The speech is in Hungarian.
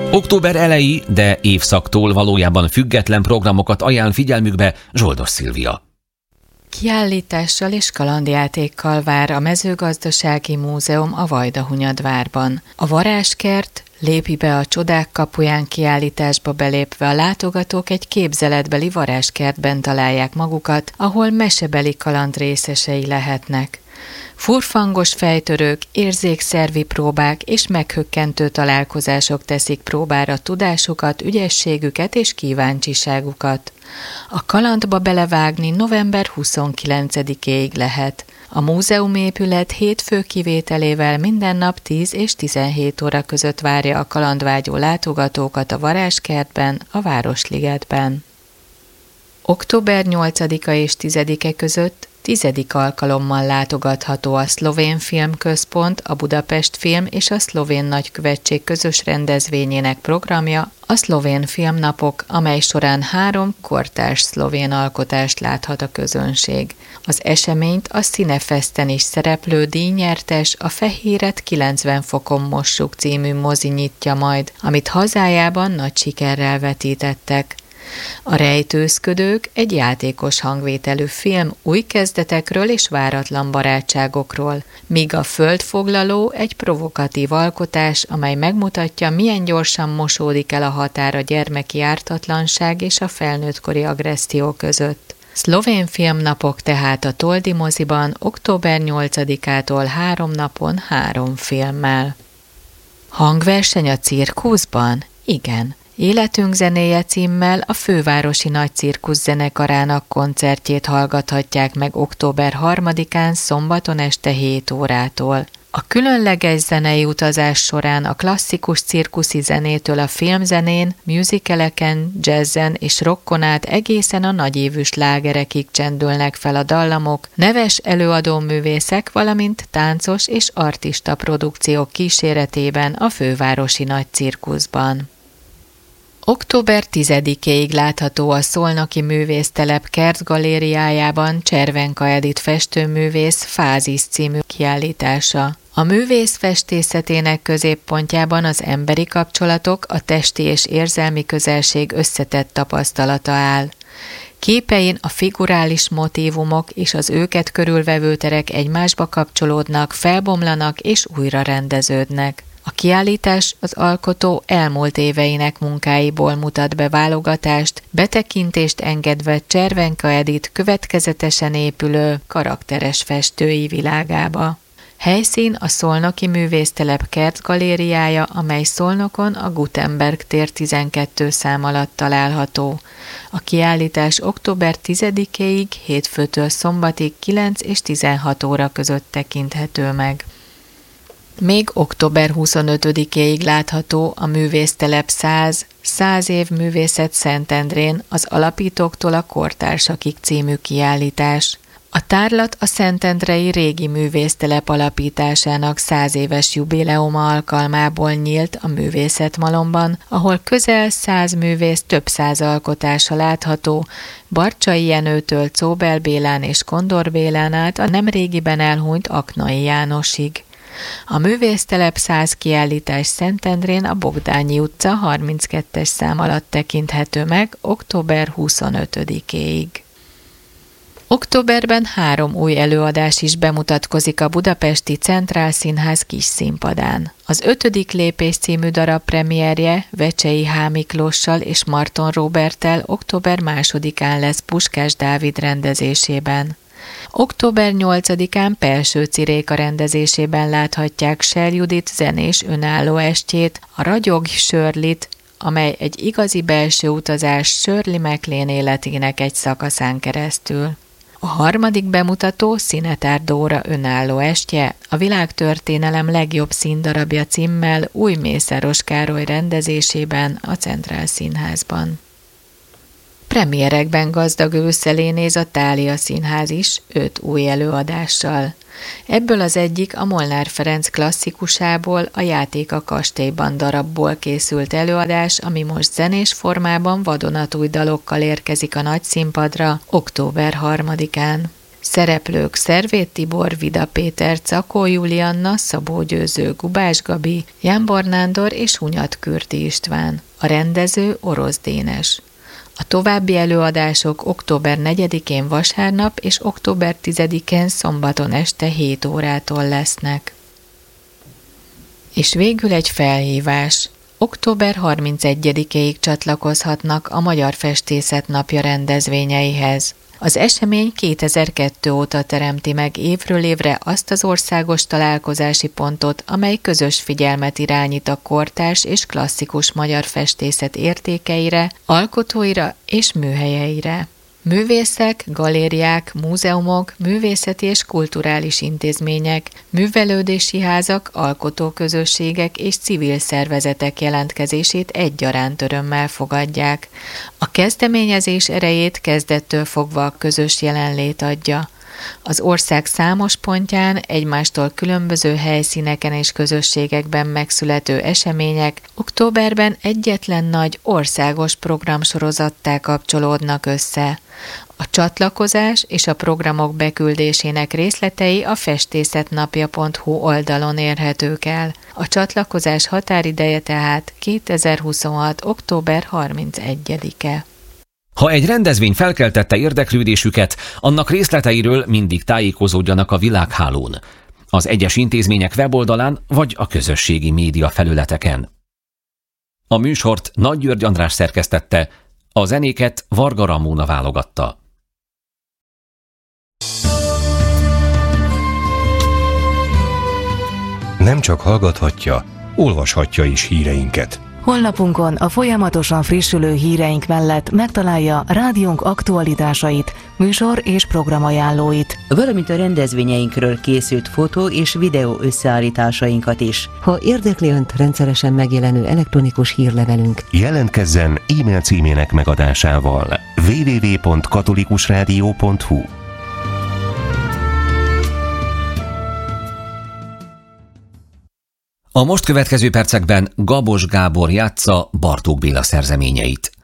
Október elejé, de évszaktól valójában független programokat ajánl figyelmükbe Zsoldos Szilvia. Kiállítással és kalandjátékkal vár a Mezőgazdasági Múzeum a Vajdahunyadvárban. A Varázskert, Lépi be a csodák kapuján kiállításba belépve a látogatók egy képzeletbeli varázskertben találják magukat, ahol mesebeli kaland részesei lehetnek. Furfangos fejtörők, érzékszervi próbák és meghökkentő találkozások teszik próbára tudásukat, ügyességüket és kíváncsiságukat. A kalandba belevágni november 29-éig lehet. A múzeumépület hétfő kivételével minden nap 10 és 17 óra között várja a kalandvágyó látogatókat a Varázskertben, a Városligetben. Október 8-a és 10-e között 10. alkalommal látogatható a Szlovén Filmközpont, a Budapest Film és a Szlovén Nagykövetség közös rendezvényének programja, a Szlovén Filmnapok, amely során 3 kortárs szlovén alkotást láthat a közönség. Az eseményt a Cinefesten is szereplő díjnyertes, a Fehéret 90 fokon mossuk című mozi nyitja majd, amit hazájában nagy sikerrel vetítettek. A Rejtőzködők egy játékos hangvételű film új kezdetekről és váratlan barátságokról, míg a Földfoglaló egy provokatív alkotás, amely megmutatja, milyen gyorsan mosódik el a határ a gyermeki ártatlanság és a felnőttkori agresszió között. Szlovén filmnapok tehát a Toldi moziban október 8-ától 3 napon 3 filmmel. Hangverseny a cirkuszban? Igen. Életünk zenéje címmel a Fővárosi Nagy Cirkusz zenekarának koncertjét hallgathatják meg október 3-án szombaton este 7 órától. A különleges zenei utazás során a klasszikus cirkuszi zenétől a filmzenén, musicaleken, jazzen és rockon át egészen a nagyívű slágerekig csendülnek fel a dallamok, neves előadóművészek, valamint táncos és artista produkciók kíséretében a Fővárosi Nagy Cirkuszban. Október 10-éig látható a Szolnoki Művésztelep kertgalériájában Cservenka Edith festőművész Fázis című kiállítása. A művész festészetének középpontjában az emberi kapcsolatok, a testi és érzelmi közelség összetett tapasztalata áll. Képein a figurális motívumok és az őket körülvevő terek egymásba kapcsolódnak, felbomlanak és újra rendeződnek. A kiállítás az alkotó elmúlt éveinek munkáiból mutat be válogatást, betekintést engedve Cservenka Edith következetesen épülő, karakteres festői világába. Helyszín a Szolnoki Művésztelep kertgalériája, amely Szolnokon a Gutenberg tér 12 szám alatt található. A kiállítás október 10-éig, hétfőtől szombatig 9 és 16 óra között tekinthető meg. Még október 25-éig látható a Művésztelep 100 év művészet Szentendrén az alapítóktól a kortársakig című kiállítás. A tárlat a szentendrei régi művésztelep alapításának 100 éves jubileuma alkalmából nyílt a Művészetmalomban, ahol közel 100 művész több 100 alkotása látható, Barcsay Jenőtől Czóbel Bélán és Kondor Bélán át a nemrégiben elhunyt Aknai Jánosig. A Művésztelep 100 kiállítás Szentendrén a Bogdányi utca 32-es szám alatt tekinthető meg október 25-éig. Októberben 3 új előadás is bemutatkozik a budapesti Centrál Színház kis színpadán. Az 5. lépés című darab premierje Vecsei H. Miklóssal és Marton Róberttel október 2-án lesz Puskás Dávid rendezésében. Október 8-án Pelső Ciréka rendezésében láthatják Sel Judit zenés önálló estjét, a Ragyog Shirley-t, amely egy igazi belső utazás Shirley MacLaine életének egy szakaszán keresztül. A harmadik bemutató Szinetár Dóra önálló estje, a világtörténelem legjobb színdarabja címmel Új Mészáros Károly rendezésében a Centrál Színházban. Premierekben gazdag ősszelé néz a Thália Színház is 5 új előadással. Ebből az egyik a Molnár Ferenc klasszikusából, a Játék a kastélyban darabból készült előadás, ami most zenés formában vadonatúj dalokkal érkezik a nagyszínpadra október 3-án. Szereplők Szervét Tibor, Vida Péter, Cakó Julianna, Szabó Győző, Gubás Gabi, Jánbor Nándor és Hunyad Kürti István. A rendező Orosz Dénes. A további előadások október 4-én vasárnap és október 10-én szombaton este 7 órától lesznek. És végül egy felhívás. Október 31-ig csatlakozhatnak a Magyar Festészet Napja rendezvényeihez. Az esemény 2002 óta teremti meg évről évre azt az országos találkozási pontot, amely közös figyelmet irányít a kortárs és klasszikus magyar festészet értékeire, alkotóira és műhelyeire. Művészek, galériák, múzeumok, művészeti és kulturális intézmények, művelődési házak, alkotóközösségek és civil szervezetek jelentkezését egyaránt örömmel fogadják. A kezdeményezés erejét kezdettől fogva a közös jelenlét adja. Az ország számos pontján egymástól különböző helyszíneken és közösségekben megszülető események októberben egyetlen nagy országos programsorozattá kapcsolódnak össze. A csatlakozás és a programok beküldésének részletei a festészetnapja.hu oldalon érhetők el. A csatlakozás határideje tehát 2026. október 31-e. Ha egy rendezvény felkeltette érdeklődésüket, annak részleteiről mindig tájékozódjanak a világhálón, az egyes intézmények weboldalán vagy a közösségi média felületeken. A műsort Nagy György András szerkesztette, a zenéket Varga Ramóna válogatta. Nem csak hallgathatja, olvashatja is híreinket. Honlapunkon a folyamatosan frissülő híreink mellett megtalálja rádiónk aktualitásait, műsor és programajánlóit, valamint a rendezvényeinkről készült fotó és videó összeállításainkat is. Ha érdekli Önt rendszeresen megjelenő elektronikus hírlevelünk, Jelentkezzen e-mail címének megadásával. www.katolikusradio.hu. A most következő percekben Gabos Gábor játsza Bartók Béla szerzeményeit.